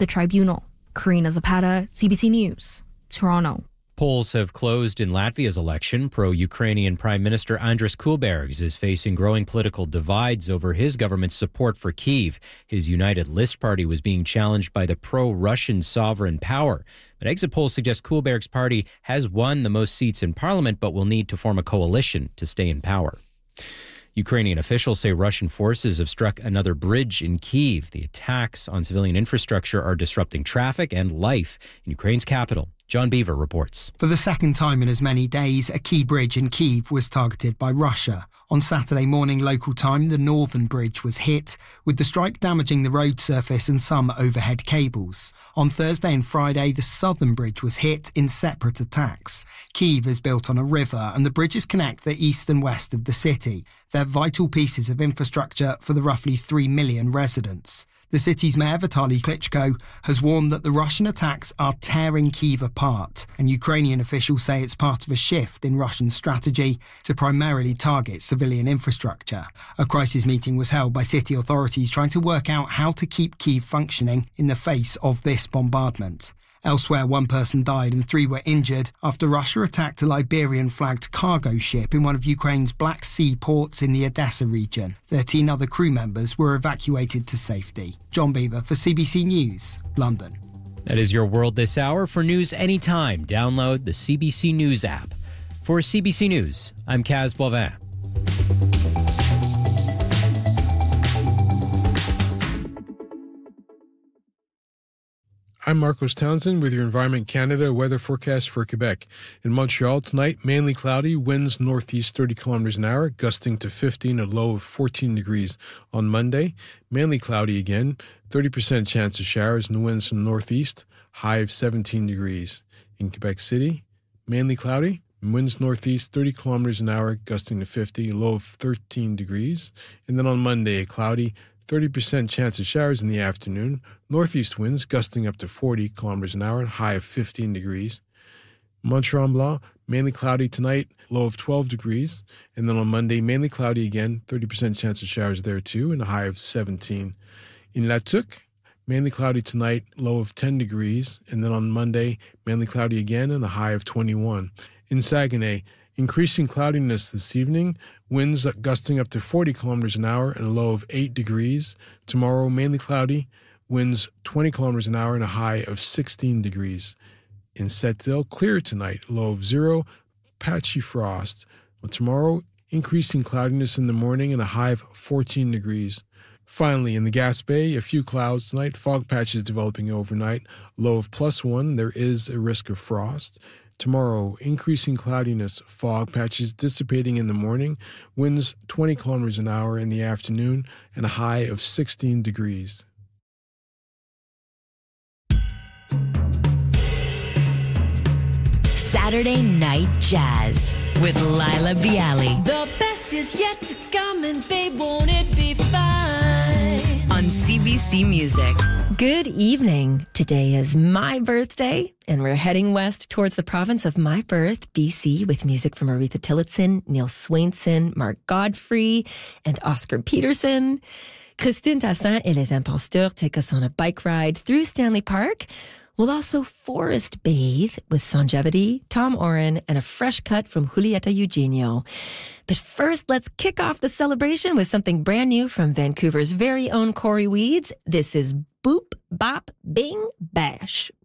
the tribunal. Karina Zapata, CBC News, Toronto. Polls have closed in Latvia's election. Pro-Ukrainian Prime Minister Andris Kulbergs is facing growing political divides over his government's support for Kyiv. His United List party was being challenged by the pro-Russian Sovereign Power. But exit polls suggest Kulbergs' party has won the most seats in parliament, but will need to form a coalition to stay in power. Ukrainian officials say Russian forces have struck another bridge in Kyiv. The attacks on civilian infrastructure are disrupting traffic and life in Ukraine's capital. John Beaver reports. For the second time in as many days, a key bridge in Kyiv was targeted by Russia. On Saturday morning local time, the northern bridge was hit, with the strike damaging the road surface and some overhead cables. On Thursday and Friday, the southern bridge was hit in separate attacks. Kyiv is built on a river and the bridges connect the east and west of the city. They're vital pieces of infrastructure for the roughly 3 million residents. The city's mayor, Vitaly Klitschko, has warned that the Russian attacks are tearing Kyiv apart, and Ukrainian officials say it's part of a shift in Russian strategy to primarily target civilian infrastructure. A crisis meeting was held by city authorities trying to work out how to keep Kyiv functioning in the face of this bombardment. Elsewhere, one person died and 3 were injured after Russia attacked a Liberian-flagged cargo ship in one of Ukraine's Black Sea ports in the Odessa region. 13 other crew members were evacuated to safety. John Beaver for CBC News, London. That is your world this hour. For news anytime, download the CBC News app. For CBC News, I'm Kaz Boivin. I'm Marcos Townsend with your Environment Canada weather forecast for Quebec. In Montreal tonight, mainly cloudy, winds northeast 30 kilometers an hour, gusting to 15, a low of 14 degrees. On Monday, mainly cloudy again, 30% chance of showers and winds from northeast, high of 17 degrees. In Quebec City, mainly cloudy, winds northeast 30 kilometers an hour, gusting to 50, a low of 13 degrees. And then on Monday, cloudy, 30% chance of showers in the afternoon, northeast winds gusting up to 40 kilometers an hour, and high of 15 degrees. Mont-Tremblant, mainly cloudy tonight, low of 12 degrees. And then on Monday, mainly cloudy again, 30% chance of showers there too, and a high of 17. In La Tuque, mainly cloudy tonight, low of 10 degrees. And then on Monday, mainly cloudy again, and a high of 21. In Saguenay, increasing cloudiness this evening, winds gusting up to 40 kilometers an hour and a low of 8 degrees. Tomorrow, mainly cloudy, winds 20 kilometers an hour and a high of 16 degrees. In Sept-Îles, clear tonight, low of 0, patchy frost. Tomorrow, increasing cloudiness in the morning and a high of 14 degrees. Finally, in the Gaspé, a few clouds tonight, fog patches developing overnight, low of +1, there is a risk of frost. Tomorrow, increasing cloudiness, fog patches dissipating in the morning, winds 20 kilometers an hour in the afternoon, and a high of 16 degrees. Saturday Night Jazz with Laila Bialy. The best is yet to come, and babe, won't it be fine? On CBC Music. Good evening. Today is my birthday, and we're heading west towards the province of my birth, BC, with music from Aretha Tillotson, Neil Swainson, Mark Godfrey, and Oscar Peterson. Christine Tassin et les Imposteurs take us on a bike ride through Stanley Park. We'll also forest bathe with Songevity, Tom Oren, and a fresh cut from Julieta Eugenio. But first, let's kick off the celebration with something brand new from Vancouver's very own Corey Weeds. This is Boop Bop Bing Bash.